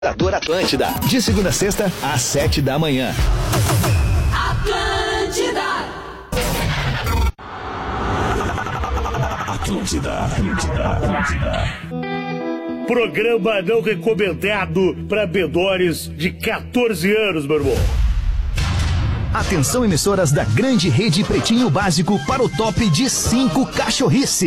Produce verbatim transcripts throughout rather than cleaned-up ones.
Adora Atlântida, de segunda a sexta, às sete da manhã. Atlântida. Atlântida, Atlântida, Atlântida. Programa não recomendado para menores de quatorze anos, meu irmão. Atenção, emissoras da grande rede Pretinho Básico para o top de cinco cachorrice.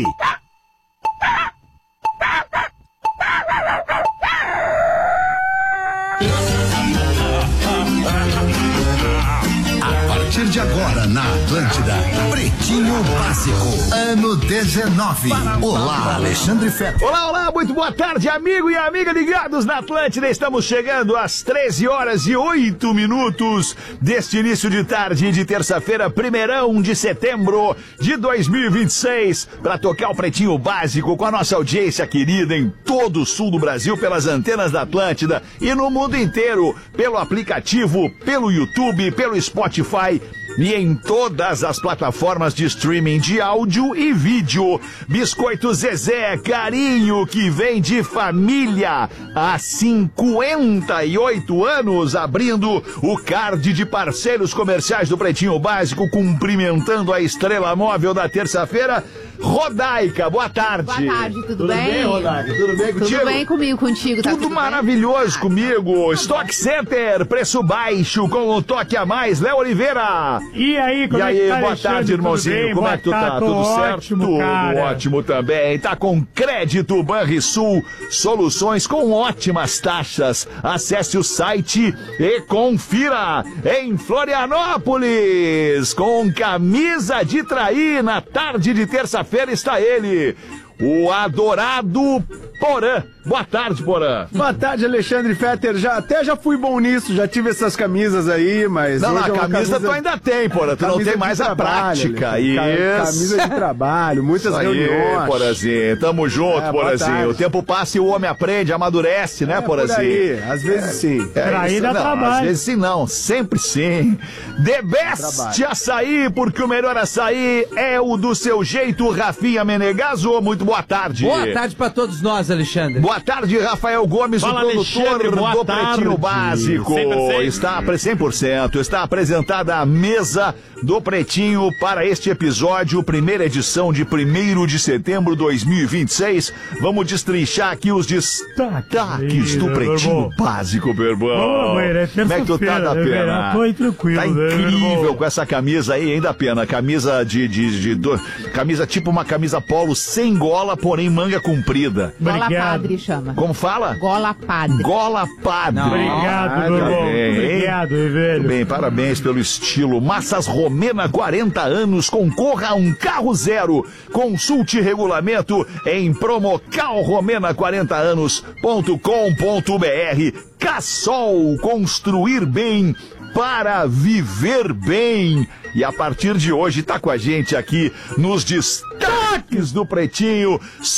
A partir de agora na Atlântida, Pretinho Básico, ano dezenove. Olá, Alexandre Fetter. Olá, olá, muito boa tarde, amigo e amiga ligados na Atlântida. Estamos chegando às treze horas e oito minutos deste início de tarde de terça-feira, primeirão de setembro de dois mil e vinte e seis, para tocar o Pretinho Básico com a nossa audiência querida em todo o sul do Brasil, pelas antenas da Atlântida e no mundo inteiro, pelo aplicativo, pelo YouTube, pelo Spotify e em todas as plataformas de streaming de áudio e vídeo. Biscoito Zezé, carinho que vem de família há cinquenta e oito anos, abrindo o card de parceiros comerciais do Pretinho Básico, cumprimentando a estrela móvel da terça-feira, Rodaica. Boa tarde. Boa tarde, tudo, tudo bem? bem, Rodaica? Tudo bem contigo? Tudo bem comigo, contigo, tá tudo, tudo maravilhoso bem? comigo. Ah, Stock Center, preço baixo, com um toque a mais. Léo Oliveira. E aí, como e aí, é que tá, boa Alexandre? tarde, irmãozinho. Tudo bem? Como Boa é que tu tá? tarde, Tudo tô certo? ótimo, Tudo cara. ótimo também. Tá com crédito Banrisul, soluções com ótimas taxas. Acesse o site e confira. Em Florianópolis, com camisa de trair, na tarde de terça-feira está ele, o adorado Porã. Boa tarde, Porã. Boa tarde, Alexandre Fetter. Já, até já fui bom nisso, já tive essas camisas aí, mas... Não, hoje não, é a uma camisa, tu ainda tem, Porã. Tu não tem mais a prática. Alexandre. Isso. Camisa de trabalho, muitas Isso aí, reuniões. Porazinho. Tamo junto, É, boa Porazinho. tarde. O tempo passa e o homem aprende, amadurece, né, É, por Porazinho? aí, às vezes sim. É Trair isso, dá não, trabalho. às vezes sim, não. Sempre sim. The Best Trabalho. Açaí, porque o melhor açaí é o do seu jeito, Rafinha Menegaso. Muito boa tarde. Boa tarde pra todos nós, Alexandre. Boa tarde, Rafael Gomes, Fala, o produtor Alexandre, boa do tarde. Pretinho Básico. cem por cento. Está pre- cem por cento. Está apresentada a mesa do Pretinho para este episódio, primeira edição de primeiro de setembro de dois mil e vinte e seis. Vamos destrinchar aqui os destaques do meu Pretinho irmão. Básico, meu irmão. Ô, mãe, é Como é que tu tá, da terça-feira, né, velho? pena? Eu tô aí tranquilo, Tá né, meu incrível irmão? com essa camisa aí, ainda pena. Camisa de, de, de, do- camisa tipo uma camisa polo sem gola, porém manga comprida. Gola Obrigado. Padre chama. Como fala? Gola Padre. Gola Padre. Obrigado, Ah, meu tá irmão. bem, hein? Obrigado, hein, Muito velho. bem, parabéns pelo estilo. Massas Romena, quarenta anos, concorra a um carro zero. Consulte regulamento em promocal romena quarenta anos ponto com ponto br. Cassol, construir bem para viver bem. E a partir de hoje tá com a gente aqui nos destaques do Pretinho,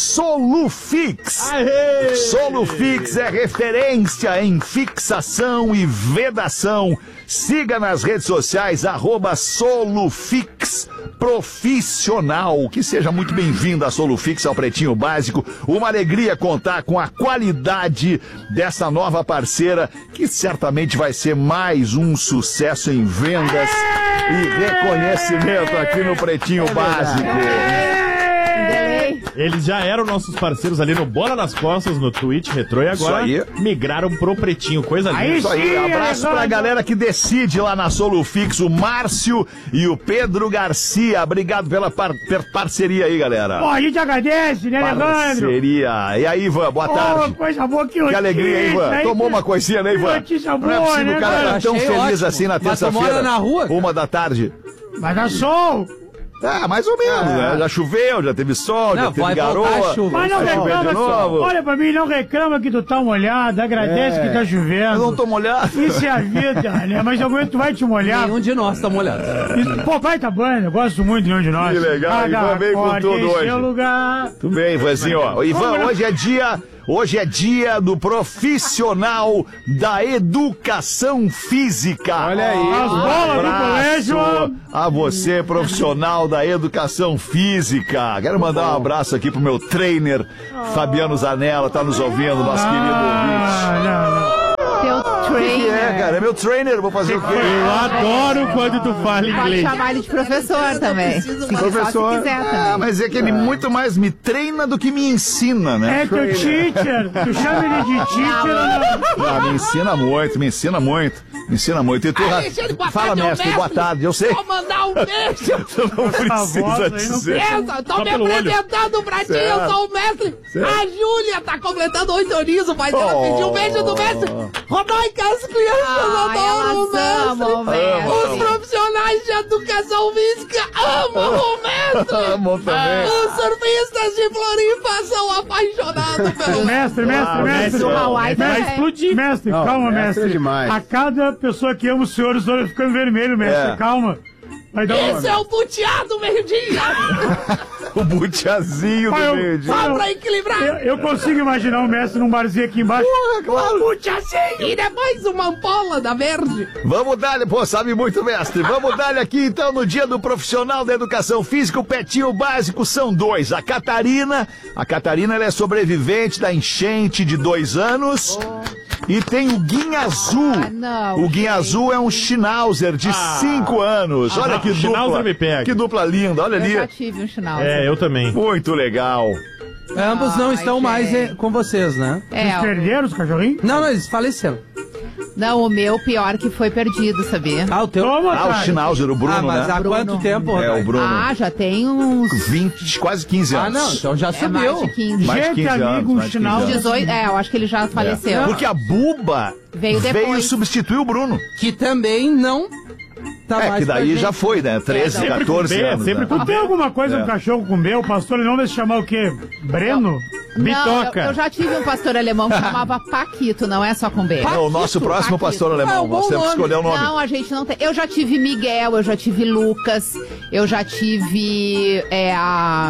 Solufix. Aê! Solufix é referência em fixação e vedação. Siga nas redes sociais, arroba Solufix Profissional. Que seja muito bem-vinda a Solufix ao Pretinho Básico. Uma alegria contar com a qualidade dessa nova parceira, que certamente vai ser mais um sucesso em vendas e reconhecimento aqui no Pretinho Básico. Delay. Eles já eram nossos parceiros ali no Bola nas Costas, no Twitch Retrô, e agora Isso migraram pro Pretinho, coisa linda. Aí Isso aí, sim, abraço pra Alexandre. galera que decide lá na Solufix, o Márcio e o Pedro Garcia. Obrigado pela par- per- parceria aí, galera. Pô, a gente agradece, né, Leandro? Parceria. E aí, Ivan, boa Ô, tarde. coisa boa, que Que notícia, alegria, hein, Ivan? hein? Tomou uma coisinha, né, Ivan? Notícia Não é boa, possível né, o cara cara? tá tão Achei feliz ótimo. assim na Mas tu terça-feira. mora na rua? Uma da tarde. Vai dar sol. Ah, mais ou menos, né? Já choveu, já teve sol, já Não, teve vai voltar garoa. a chuva. Mas não Vai chover reclama, de novo. olha pra mim, não reclama que tu tá molhado, agradece É. que tá chovendo. Eu não tô molhado. Isso é a vida, né? Mas algum momento tu vai te molhar. Nenhum de nós tá molhado. Isso- Pô, vai tá bom, eu gosto muito de nenhum de nós. Que legal, Cada Ivan veio com acorde tudo em hoje. seu lugar. Tudo bem, Ivanzinho, ó. Ivan, hoje é dia... Hoje é dia do profissional da educação física. Olha aí. As bolas do colégio. A você, profissional da educação física. Quero mandar um abraço aqui pro meu trainer, Fabiano Zanella, tá nos ouvindo, nosso querido ouvinte. Ah, não, não. Ele é meu trainer, vou fazer o quê? Eu adoro quando tu fala Pode inglês. chamar ele de professor também. Se Professor. Só se quiser Ah, também. mas é que ele muito mais me treina do que me ensina, né? É teu teacher. Tu chama ele de teacher ou não? Ah, me ensina muito, me ensina muito. Me ensina muito. E tu, Alexandre, boa fala, tarde, é o mestre, boa mestre. tarde. Eu sei. Vou mandar um beijo. Tu não precisa voz aí não dizer. Eu tô Só me pelo olho. apresentando pra ti, Certo. eu sou o mestre. A Júlia tá completando oito aninhos, mas ela Oh. pediu um beijo do mestre. Rodaica, as crianças Ai, adoram o elas amam o mestre. mestre. Os profissionais de educação física amam o mestre. Amam também. Os surfistas de Floripa são apaixonados pelo Mestre, mestre, mestre. Do Hawaii Mestre, também. explodir. Mestre, Não, calma, mestre mestre. é demais. A cada pessoa que ama o senhor, os olhos ficam vermelhos, mestre. É. Calma. Vai dar uma... Esse é o buteado meio-dia. O butiazinho Pai, do eu- meio dia. Só pra equilibrar. Eu, eu consigo imaginar o mestre num barzinho aqui embaixo. O buteazinho. E depois uma ampola da verde. Vamos dar, pô, sabe muito, mestre. Vamos dar aqui, então, no dia do profissional da educação física, o Pretinho Básico são dois. A Catarina, a Catarina, ela é sobrevivente da enchente de dois anos. E tem o Guinha Azul. Ah, não, o Guinha gente. Azul é um Schnauzer de cinco anos. Olha Ah, que Schnauzer dupla. me pega. Que dupla linda, olha Eu já ali. tive um sinal. É, eu também. Muito legal. Ambos não Ai, estão mais gente. eh, com vocês, né? Eles É, o- perderam os cachorrinhos? Não, não, eles faleceram. não, o meu pior que foi perdido, sabia? Ah, o teu... Toma, Ah, o cara. Schnauzer, o Bruno, Ah, mas né? há Bruno. quanto tempo, É, o Rodaica? Bruno. Ah, já tem uns vinte, quase quinze Ah, anos. não, então já é, subiu. mais de quinze. Mais de Gente, quinze anos, amigo, um mais de quinze sinal. anos. dezoito, é, eu acho que ele já faleceu. Porque a Buba Veio veio depois. substituir o Bruno. Que também não tá É, mais que com a daí gente. já foi, né? treze, Sempre com quatorze B, anos. sempre né? com Tu tem alguma coisa É. com cachorro com B? O pastor não vai se chamar o quê? Breno? Não, eu, Bitoca. eu já tive um pastor alemão que chamava Paquito, não é só com B. Não, o nosso próximo Paquito. pastor Ah, alemão. um bom Nós temos que nome. escolher o nome. Não, a gente não tem. Eu já tive Miguel, eu já tive Lucas, eu já tive é, a.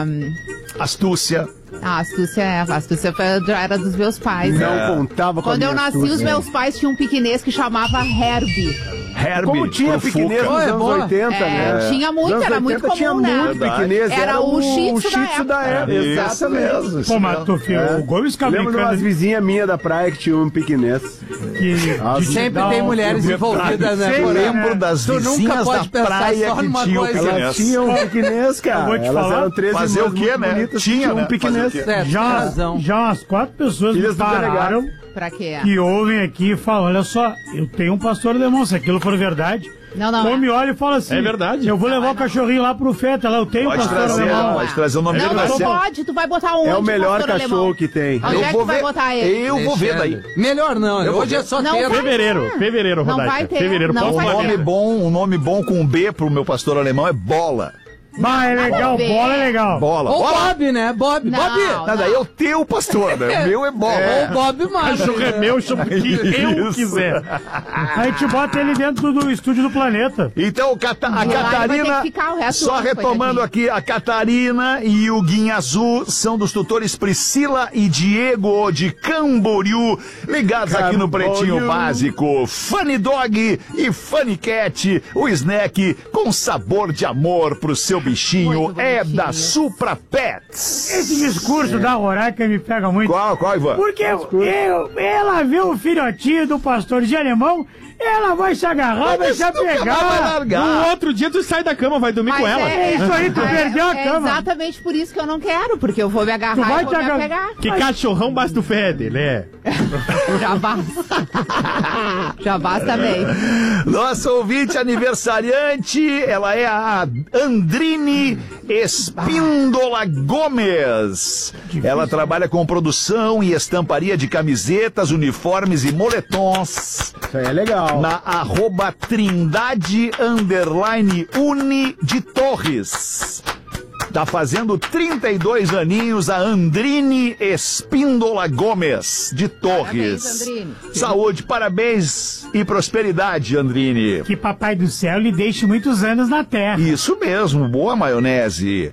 Astúcia. A astúcia, é, a astúcia foi- já era dos meus pais. Não né? contava com a Quando eu minha nasci, astúcia. os meus pais tinham um piquinês que chamava Herbie. Herbie. Como tinha pro piquenês Fuca. nos Oh, é anos boa. oitenta, É, né? tinha muito, Nos era anos muito oitenta tinha comum, né? muito piquenês. Era o Shih Tzu da Shih Tzu da época. Isso Exatamente. mesmo, isso Pô, mas mesmo. tu, filho, É. o Gomes fica Lembro de umas brincando vizinhas minhas da praia que tinham um piquenês. que... Ah, de- Sempre dá tem um- mulheres um- envolvidas, né? Sempre, Porém, Lembro das Tu nunca vizinhas pode da pensar praia só que numa tinham coisa. Elas piquenês. tinham um piquenês, cara. Eu vou te Elas falar. eram três Fazer irmãs o quê, muito né? bonitas que Tinha, tinham né? um piquenês. Fazer o quê? É, tem Já, razão. já umas quatro pessoas me Filhas do pararam delegado. Pra quê? que ouvem aqui e falam, olha só, eu tenho um pastor alemão, se aquilo for verdade. Não, não. Ou me olha e fala assim, É verdade. eu vou levar o cachorrinho lá pro Feta, lá eu tenho um Pode pastor trazer, alemão. pode trazer o nome Não, dele. vai não ser- pode, tu vai botar onde? É o melhor pastor cachorro alemão? que tem. Onde é que tu vai botar ele? Eu vou ver daí. Melhor não, Eu vou hoje ver. é só Não ter. vai. Fevereiro, fevereiro, Não Rodaica. vai ter, Fevereiro, não posso Um vai falar? nome bom, um nome bom com B pro meu pastor alemão é Bola. Bah, é legal, ver. bola é legal. Bola. Ou Bola. Bob, né? Bob, Não, Bob. não. Nada, é o teu pastor, né? O meu é Bola. Ou Bob mais. Cachorro é meu, chamo o que eu Isso. quiser. A gente bota ele dentro do estúdio do planeta. Então, o Cata- a E lá ele vai ter Catarina, que ficar o resto só do ano, retomando aqui, a Catarina e o Guinha Azul são dos tutores Priscila e Diego de Camboriú, ligados aqui no Camboriú. Pretinho Básico. Funny Dog e Funny Cat, o snack com sabor de amor pro seu bichinho, Muito é bonitinho. da Supra Pets. Esse discurso da Roraca me pega muito. Qual, qual, Ivan? Porque eu, ela vê o filhotinho do pastor de alemão, ela vai se agarrar, vai Mas se nunca mais vai apegar. largar. No outro dia tu sai da cama, vai dormir Mas com ela. É isso aí, tu é, perdeu a é cama. exatamente por isso que eu não quero, porque eu vou me agarrar Tu vai e vou te me agarrar. apegar. Que cachorrão basta o fede, né? Já basta. Já basta bem. Nossa ouvinte aniversariante, ela é a Andrine Espíndola Gomes. Ela trabalha com produção e estamparia de camisetas, uniformes e moletons Isso aí é legal. na arroba Trindade underline Uni de Torres. Tá fazendo trinta e dois aninhos a Andrine Espíndola Gomes de Torres. Parabéns, Andrine. Saúde, parabéns e prosperidade, Andrine. Que papai do céu lhe deixe muitos anos na terra. Isso mesmo, boa maionese.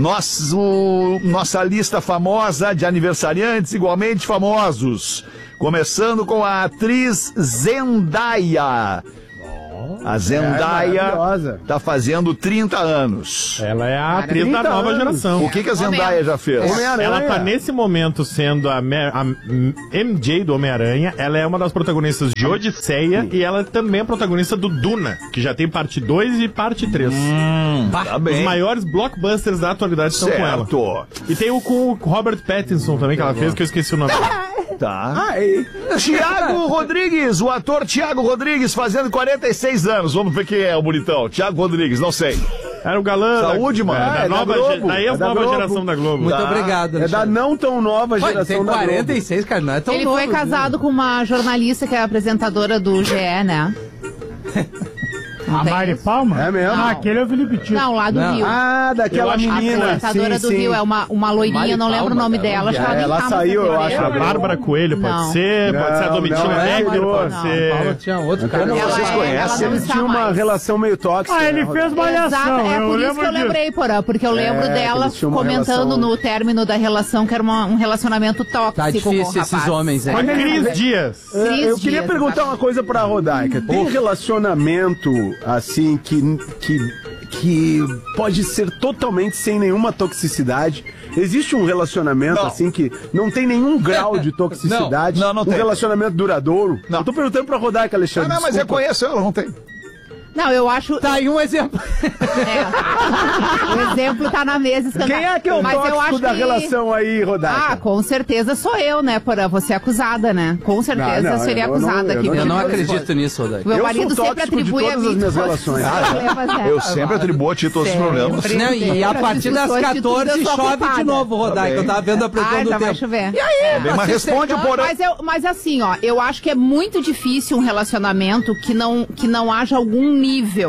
Nosso, nossa lista famosa de aniversariantes igualmente famosos. Começando com a atriz Zendaya. A Zendaya maravilhosa. tá fazendo trinta anos. Ela é a atriz da nova anos. geração. O que, que a Zendaya já fez? Homem-Aranha. Ela tá nesse momento sendo a, Me- a M J do Homem-Aranha. Ela é uma das protagonistas de Odisseia e ela também é protagonista do Duna, que já tem parte dois e parte três. Hum, tá Os bem. maiores blockbusters da atualidade estão com ela. Certo. E tem o com o Robert Pattinson também, que ela fez, que eu esqueci o nome. Tá. Ai. Tiago Rodrigues, o ator Tiago Rodrigues, fazendo quarenta e seis anos. Vamos ver quem é o bonitão. Tiago Rodrigues, não sei. Era o galã. Saúde, da, mano. É, da É da nova, Globo. ge- da É da ex-nova Globo. geração da Globo. Muito Tá. obrigado. É da não tão nova Pô, geração tem da quarenta e Globo. seis, cara, não é tão Ele novo. foi casado com uma jornalista que é apresentadora do G E, né? Não A tem Mari isso? Palma? É mesmo? Ah, aquele é o Felipe Tito. Não, lá do Não. Rio. Ah, daquela A menina. apresentadora sim, do sim. Rio é uma, uma loirinha, Mari não lembro o Palma, nome cara. dela. Acho que ela É, nem ela tá mais saiu, na eu T V. acho, A agora. Bárbara Coelho, pode Não. ser, pode ser a Não, Domitila não, é Becker, outra. pode Não. ser. Paula tinha outro cara. Não, Ela vocês é- conhecem? ela não Eles está tinham uma mais. relação meio tóxica. Ah, ele né, fez Rodaica? malhação, Exato, é eu por isso lembro que eu disso. lembrei, Porã, porque eu lembro É, que dela eles tinham uma comentando relação- no término da relação que era uma- um relacionamento tóxico Tá com o difícil rapaz. esses homens, é. A Cris Dias. É, Cris eu queria Dias, perguntar exatamente. uma coisa pra Rodaica. Tem relacionamento, assim, que, que, que pode ser totalmente sem nenhuma toxicidade? Existe um relacionamento, Não. assim, que não tem nenhum grau de toxicidade? Não, não um tem. relacionamento duradouro? Não. Eu tô perguntando pra Rodaica, Ah, Alexandre. não, mas eu desculpa. conheço ela, não tem. Não, eu acho... Tá aí um exemplo. É. O exemplo tá na mesa. escandal. Quem é que é o Mas eu tóxico acho da que- relação aí, Rodaica? Ah, com certeza sou eu, né, Porã? Você é acusada, né? Com certeza Não, não, eu seria eu não- acusada eu aqui. não Eu não porque acredito nisso, Rodaica. Meu Eu marido sou sempre tóxico de atribui a todas mim as minhas todos relações. os Ah, problemas, né? Eu sempre atribuo a ti todos os problemas. Sempre. Não, e a Pra partir das discussões de tudo, quatorze eu sou chove de culpada. novo, Rodaica. Eu tava vendo a previsão Ai, do já vai tempo. chover. E aí, Bem, mas você responde o Não, Porã. mas, eu, mas assim, ó, eu acho que é muito difícil um relacionamento que não, que não haja algum nível.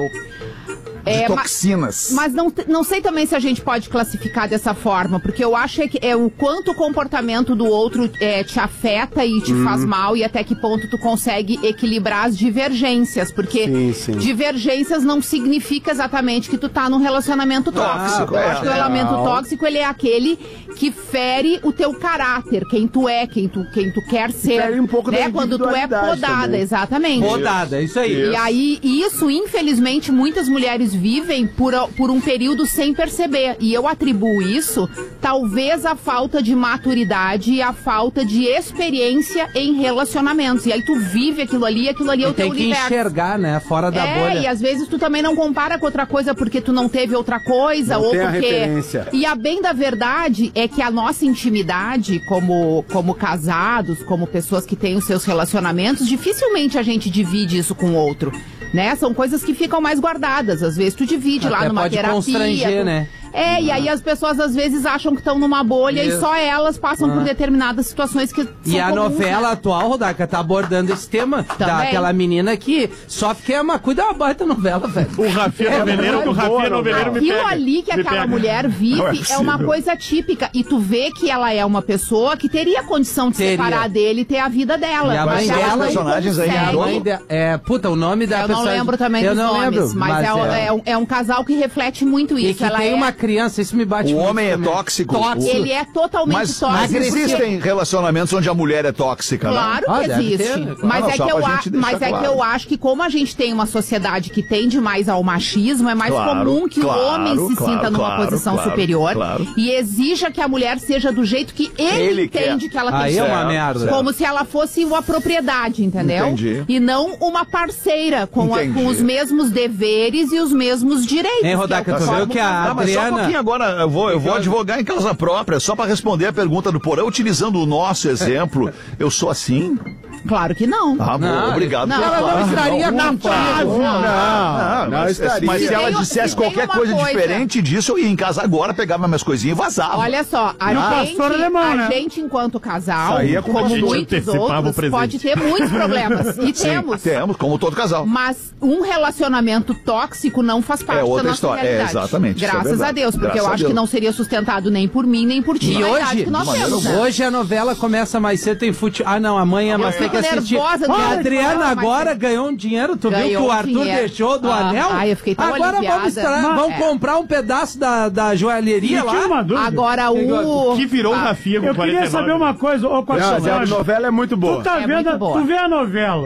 De É, ma- toxinas. Mas não, te- não sei também se a gente pode classificar dessa forma, porque eu acho é que é o quanto o comportamento do outro é, te afeta e te faz mal e até que ponto tu consegue equilibrar as divergências, porque Sim, sim. divergências não significa exatamente que tu tá num relacionamento tóxico. Tóxico, eu é. acho que o elemento tóxico, ele é aquele que fere o teu caráter, quem tu é, quem tu, quem tu quer ser. Fere um pouco da né? Quando tu é individualidade podada, também. exatamente. Rodada, isso aí. E aí, isso, infelizmente, muitas mulheres vivem por, por um período sem perceber. E eu atribuo isso, talvez, à falta de maturidade e à falta de experiência em relacionamentos. E aí tu vive aquilo ali, aquilo ali é E o teu tem que universo. enxergar, né? Fora da É, bolha. e às vezes tu também não compara com outra coisa porque tu não teve outra coisa, Não ou tem a porque. referência. E a bem da verdade é que a nossa intimidade, como, como casados, como pessoas que têm os seus relacionamentos, dificilmente a gente divide isso com o outro. Né? São coisas que ficam mais guardadas. Às vezes tu divide lá Até numa pode terapia. constranger, tu- né? É, e aí as pessoas às vezes acham que estão numa bolha Isso. e só elas passam por determinadas situações que E são a comuns, novela né? atual, Rodaica, tá abordando esse tema. Daquela menina que sofre queima. Cuida, é uma baita novela, velho. O Rafinha Noveleiro, que o Rafinha Noveleiro me Aquilo pega. ali que Me aquela pega. mulher vive Não é é, possível. uma coisa típica. E tu vê que ela é uma pessoa que teria condição de Teria. separar dele e ter a vida dela. E a Mas mãe ela dela- não personagens aí, E a consegue. mãe de... É, puta, o nome da Eu não personagem- lembro também Eu dos não nomes, lembro, mas, é, é... é um, é um casal que reflete muito E isso. que ela tem é... uma criança, isso me bate O muito homem é também. tóxico. Tóxico. Ele é totalmente Mas, tóxico. mas existem relacionamentos onde a mulher é tóxica, né? Claro que Ah, deve existe. ter, né? Mas, Não, é, só que eu, pra a- gente deixar mas é claro. que eu acho que como a gente tem uma sociedade que tende mais ao machismo, é mais Claro, comum que claro, o homem se claro, sinta numa claro, posição claro, superior claro. e exija que a mulher seja do jeito que ele, Ele entende quer. que ela tem Aí que é ser. uma merda. Como se ela fosse uma propriedade, entendeu? Entendi. E não uma parceira com, a- Entendi. com os mesmos deveres e os mesmos direitos. Hein, que Rodaica, é o tu forma viu que a Ah, mas só um Adriana... pouquinho agora, eu vou, eu vou advogar em causa própria, só pra responder a pergunta do Porã, utilizando o nosso exemplo. Eu sou assim? Claro que não. Ah, bom, Não, obrigado. não, pela ela não claro. estaria Não, contigo. não, Não, não mas, estaria. mas se Se ela tem- dissesse se tem qualquer uma coisa, coisa- diferente disso, eu ia em casa agora, pegava minhas coisinhas e vazava. Olha só, a, E o gente, pastor alemão, a né? gente, enquanto casal, Saía com como pastor. muitos Antecipava o outros, presente. pode ter muitos problemas. E Sim, temos. temos, como todo casal. Mas um relacionamento tóxico não faz parte É outra da nossa história. É, realidade. exatamente, isso é Graças verdade. a Deus, porque Graças eu a acho Deus. que não seria sustentado nem por mim, nem por ti. E na hoje, idade que nós de maneira temos, né? Hoje a novela começa mais cedo, tem futebol. Ah, não, amanhã, mas tem que fico assistir. nervosa do a dia Adriana de falar, mas- agora ganhou um dinheiro. Tu viu Ganhou que o um Arthur dinheiro. deixou do Ah, anel? ai, eu fiquei tão Agora aliviada. vamos, estra- Mas- vamos é. comprar um pedaço da, da joalheria Me tira lá. uma dúvida. Agora o... O que virou o Ah, Rafinha com Eu quarenta e queria nove? saber uma coisa, ô Não, mas a Costa. novela é muito boa. Tu tá É vendo, muito boa. tu vê a novela.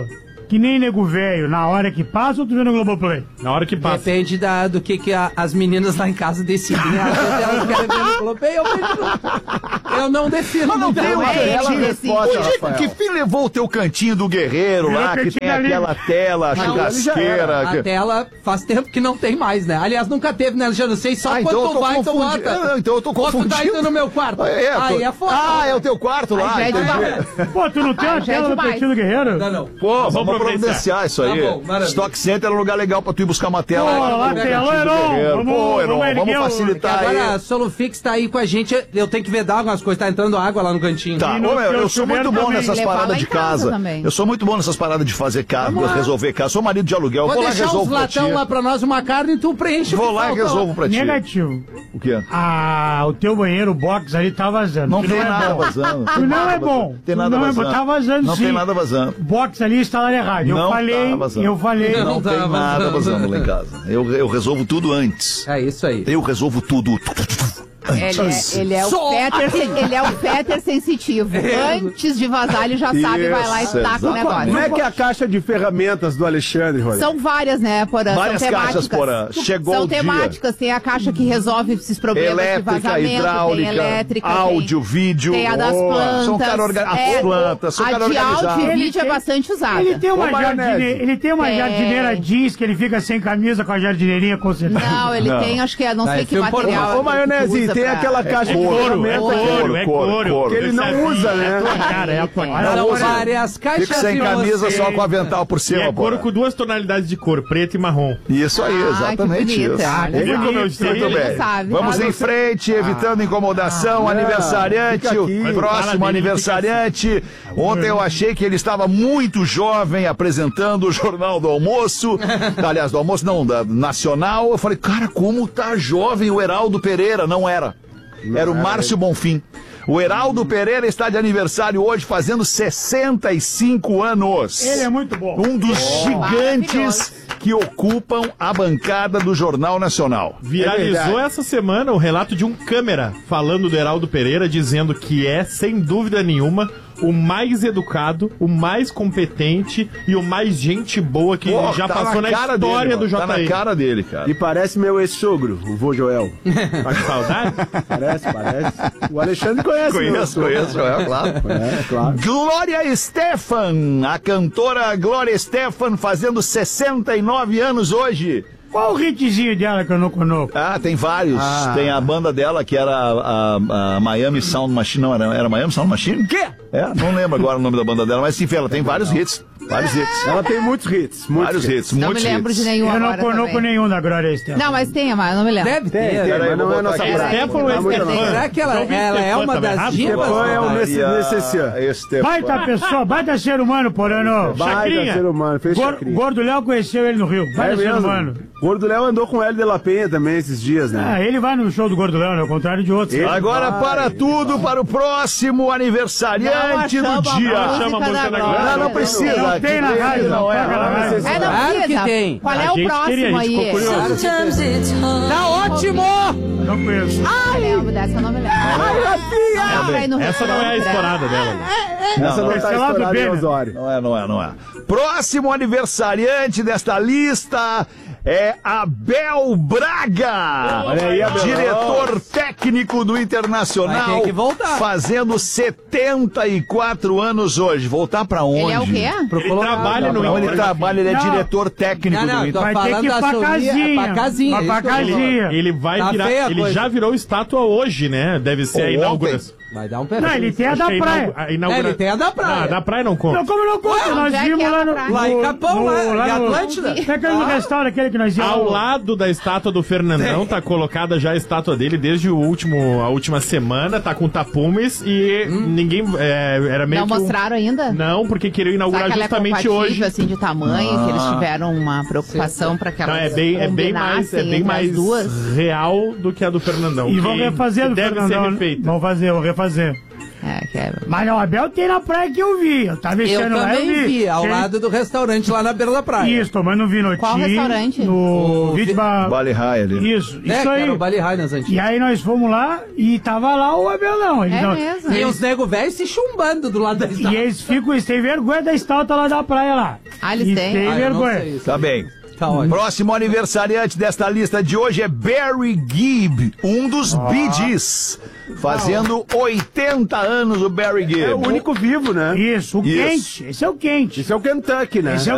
que nem nego velho, na hora que passa ou tu vê no Globoplay? Na hora que passa. Depende da, do que, que a, as meninas lá em casa decidem. Elas, elas querem ver no Globoplay, eu vejo no... Eu não defino. Mas não tem um é cantinho. ele, assim. Onde- Que fim levou o teu cantinho do guerreiro Virou lá, que cantinho tem ali. aquela tela, Não, churrasqueira? A que- tela faz tempo que não tem mais, né? Aliás, nunca teve, né, Alexandre? Não sei só Ah, quando então eu tu tô vai, tu confundi- bota. Ah, então eu tô Ou tu tá confundindo. indo no meu quarto. Ah, é, tô- Aí é foda. Ah, é o teu quarto lá. Aí já é entendi. demais. Pô, tu não tem Ah, uma já é tela do demais. Pretinho do Guerreiro? Não, não. Pô, vamos, vamos providenciar isso aí. Tá bom, maravilha. Stock Center é um lugar legal pra tu ir buscar uma tela. Pô, lá no lá Cantinho tem, alô, do Heron, Guerreiro. vamos- Pô, Heron, vamos erguer vamos o- facilitar Agora aí. a Solufix tá aí com a gente, eu tenho que vedar algumas coisas, tá entrando água lá no cantinho. Tá, E no ô, meu, teu eu sou muito chuveiro bom também. nessas Levar paradas lá de em casa casa. também. Eu sou muito bom nessas paradas de fazer casa, resolver casa. Sou marido de aluguel. Vou Vou lá e deixar uns resolvo pra ti. latão lá pra nós, uma carne, e tu preenche o Vou que lá e falta resolvo pra ti. Negativo. O quê? Ah, o teu banheiro, o box ali tá vazando. Não Tu tem é nada bom. vazando. Tu não é bom. Tem Tu nada não é bom. vazando. Tá vazando Não sim. tem nada vazando. Box ali instalado errado. Eu Não falei, tá vazando. eu falei. Não, Não tem tá nada vazando. vazando lá em casa. Eu, eu resolvo tudo antes. É isso aí. Eu resolvo tudo. Ele é, ele é o Só Peter, ele é o Peter sensitivo. Antes de vazar, ele já sabe, vai lá e Isso, taca o negócio. Como é que é a caixa de ferramentas do Alexandre, Rodrigo? São várias, né, Porã? Várias São caixas, temáticas. Porã. Chegou São o dia. temáticas. Tem a caixa que resolve esses problemas de Elétrica, vazamento, hidráulica, tem elétrica, áudio, tem, vídeo. tem a das Boa. plantas. São cara orga... As é, plantas, são a cara de áudio organizado. e Ele vídeo é tem- bastante usada. Ele tem uma, Ô, maionese. jardine... ele tem uma Tem. jardineira jeans que ele fica sem camisa com a jardineirinha consertada. Não, ele Não. tem, acho que é, não Ah, sei é que filme pornô. material. Ô, ele maionese, usa tem pra- aquela caixa de couro, ferramentas é que- couro, é couro. que ele não usa, né? Cara, é a tua Olha, cara. São Porã. várias caixas Fico sem de camisa, você. só com avental por E cima, é pô. couro com duas tonalidades de cor, preto e marrom. Isso aí, Ah, exatamente que bonita. isso. Olha, Viu como eu bonito. disse? Muito Ele bem. sabe. Vamos em frente, evitando incomodação. Ah, aniversariante, fica aqui. o Fala próximo dele, aniversariante. Ontem eu achei que ele estava muito jovem apresentando o Jornal do Almoço. Aliás, do Almoço não, da Nacional. Eu falei, cara, como tá jovem o Heraldo Pereira. Não era. Era o Márcio Bonfim. O Heraldo Pereira está de aniversário hoje, fazendo sessenta e cinco anos. Ele é muito bom. Um dos gigantes Maravilhoso. que ocupam a bancada do Jornal Nacional. Viralizou essa semana o relato de um câmera falando do Heraldo Pereira, dizendo que é, sem dúvida nenhuma, o mais educado, o mais competente e o mais gente boa que Pô, já tá passou na, cara história dele, do mano. Tá J na I. cara dele, cara. E parece meu ex-sogro, o vô Joel. Tá com saudade? Parece, parece. O Alexandre conhece. meu Conheço, sogro. conheço, é claro. É, claro. Glória Estefan, a cantora Glória Estefan, fazendo sessenta e nove anos hoje. Qual o hitzinho dela que eu não conheço? Ah, tem vários. Ah. Tem a banda dela, que era a, a- a Miami Sound Machine. Não, era, era Miami Sound Machine? Quê? É, não lembro agora o nome da banda dela, mas enfim, ela tem vários hits. Vários hits. Ela tem muitos hits. Muitos Vários hits, Não me muitos lembro hits. de nenhum Eu não agora conheço também. nenhum da Glória Estefan. Não, mas tem, mas eu não me lembro. Deve Tem, ter. tem, Peraí, mas não vou é botar nossa aqui. praia. Stefan ou Não é muito Estefan? nossa. Será que ela, Já ouvi ela é Estefan uma também, das rápido. divas? Estefan é um nesse, Maria nesse esse ano. Estefan. Baita pessoa, baita ser humano, Porano. Baita Chacrinha. ser humano, fez Gor- chacrinha. Gordo Léo conheceu ele no Rio. Baita É ser mesmo? humano. Gordo Léo andou com o Hélio de la Penha também esses dias, né? Ah, ele vai no show do Gordo Léo, né? Ao contrário de outros. Ele- Agora Vai. para tudo, para o próximo aniversariante Não do achamos a dia. música Chama a música da da Glória. Não, não precisa. Não tem na Ele rádio, não é. toca na rádio. É, não Claro que precisa. tem. Qual é A o gente próximo queria, a gente ficou aí? curioso. Tá ótimo! Não conheço. Ah, lembro dessa, eu não me lembro. Dá pra ir no Essa não é a restaurante, né? estourada dela. né? Não, Essa não não, esse tá é lá do estourada em Bena. Osório. não é, não é, não é. Próximo aniversariante desta lista é Abel Braga. Olha aí, Abelão. Diretor técnico do Vai Internacional. ter que voltar. Fazendo setenta e quatro anos hoje. Voltar pra onde? Ele é o quê? Pro Ele Colorado. trabalha no Não, ele Inter. trabalha, ele é Não. diretor técnico Não, não, do Inter. tô Vai ter falando que ir da pra Sonia, casinha. pra casinha. Vai pra isso que eu tô falando. casinha. Ele vai Tá virar. feia a Ele coisa. já virou estátua hoje, né? Deve ser a Ontem. inauguração. Vai dar um Não, pedaço. ele tem a Acho da que a inaugu- praia. a inaugura- É, ele tem a da praia. Ah, da praia não conta. Não, como não conta? Ué, Nós onde é vimos que é lá a no... praia? Lá em no- Capão, no- lá, lá em no- Atlântida. Tem aquele restaurante aquele que nós íamos. Ao lado da estátua do Fernandão tá colocada já a estátua dele desde o último, a última semana, tá com tapumes e ninguém é, era meio Não que um- mostraram ainda? Não, porque queriam Será inaugurar que ela é justamente compatível, hoje. assim, de tamanho, que eles tiveram uma preocupação pra que Não, elas é bem, é bem mais, é combinassem bem entre mais as duas? real do que a do Fernandão. E vão que refazer do deve Fernandão. ser refeita. Vão fazer, vão refazer. É, que é... Mas o Abel tem na praia que eu vi. Eu tava Eu mexendo lá, eu também vi. vi, ao Ele- lado do restaurante lá na beira da praia. Isso, tomando um vinotinho. Qual restaurante? No O Vítima... Vale High ali. Isso, É, isso que aí. era o Bali High nas antigas. E aí nós fomos lá e tava lá o Abel não. Ele É não... mesmo? E os nego velhos se chumbando do lado da E estrada. eles ficam, eles têm vergonha da estátua lá da praia lá. Ah, eles E têm? Tem Ah, eu não vergonha. sei isso. Tá bem. Tá ótimo. Próximo aniversariante desta lista de hoje é Barry Gibb, um dos Bee Gees. Fazendo oitenta anos o Barry Gibb. É o único vivo, né? Isso, o Isso. quente. Esse é o quente. Isso é o Kentucky, né? Esse é o